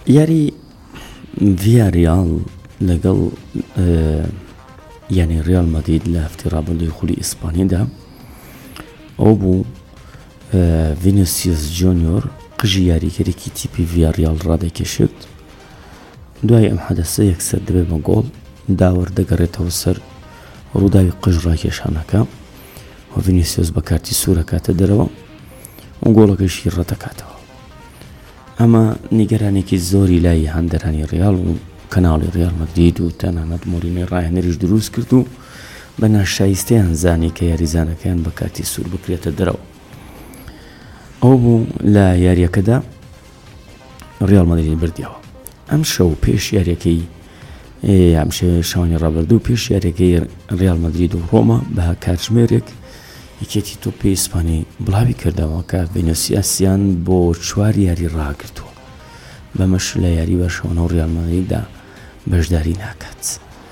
یاری via Real لەگەڵ یعنی ریال مادرید لە هەفتەی ڕابردووی خولی ئیسپانیادا ئەو بوو ڤینیسیوس جونیۆر قژی یاریگەرێکی تیپی via Real ڕادەکێشێت. دوای ئەم حەدەسە یەکسەر دەبێت بە گۆڵ داوەر دەگەڕێتەوە سەر ڕووداوی قژ ڕاکێشانەکە و ڤینیسیوس بە کارتی سوورە کاتە دەرەوە و گۆڵەکەشی ڕەتەکاتەوە. ئەمە نیگەرانێکی زۆری لای هەندەرانی ڕیال و کەناڵی ڕیال مەدرید و تەنانەت مۆرینۆی ڕاهێنەریش دروست کرد و بە ناشایستەیان زانی کە یاریزانەکەیان بە کارتی سوور بکرێتە دەرەوە. ئەو بوو لە یاریەکەدا ڕیال مەدرید بردیەوە. ئەم شەو پێش یاریەکەی ئەم شەوانی ڕابردوو پێش یاریەکەی ڕیال مەدرید و ڕۆما بە کاتژمێرێک یەکێتی تۆپی ئیسپانی بڵاوی کردەوە کە ڤینیسیوسیان بۆ 4 یاری ڕاگرتووە. بەمەش لە یاری بەشەوەنە و ڕیال مەدریددا بەشداری ناکات.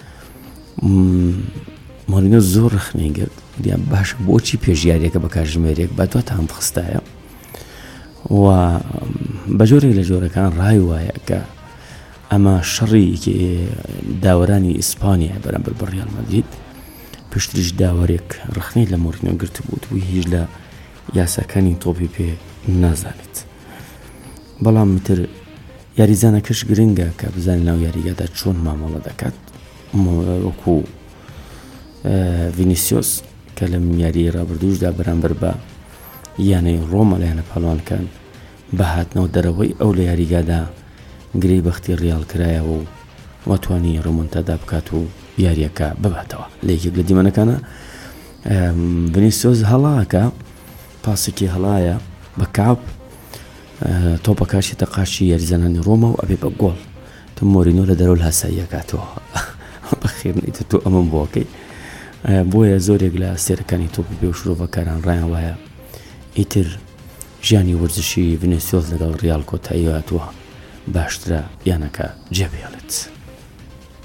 مۆرینۆ زۆر ڕخنەی گرت دیان باشە بۆچی پێش یاریەکە بە کاتژمێرێک بە دواتان بخستایە و بە جۆرێک لە جۆرەکان ڕای وایە کە ئەمە شەڕی داوەرانی ئیسپانیا بەرامبەر بە ڕیال مەدرید پشتریش داوەرێک ڕخنەی لە مۆرینۆ گرت بوو و هیچ لە یاساکانی تۆپی پێ نازانێت. بەڵام متر یاریزانەکەش گرنگە کە بزانین ناو یاریگادا چۆن مامەڵە دەکات. وەکو ڤینیسیۆس کە لەم یاری ڕابردووشدا بەرامبەر بە یانەی ڕۆما لایەنە پاڵوانکان بە هاتنەوە دەرەوەی ئەو لە یاریگادا گرەی بەختی ڕیال کرایەوە و وەتوانی ڕۆمۆنتادا بکات و یاریەکە بباتەوە. لە یەکێک لە دیمەنەکانە ڤینیسیۆس هەڵاکە پاسێکی هەڵایە بە کاپ تۆپەکاشی تەقاشی یاریزانانی ڕۆما و ئەبێ بە گۆڵ تو مۆرینۆ لە دەرەوە هاساییەکاتەوە بەخێر نیتە تۆ ئەمەم بۆکەی. بۆیە زۆرێک لە سێرەکانی تۆپی پێ و شرۆڤەکاران ڕایان وایە ئیتر ژیانی وەرزشی ڤینیسیۆس لەگەڵ ڕیال کۆتایی هاتووە باشترە یانەکە جێبێڵێت.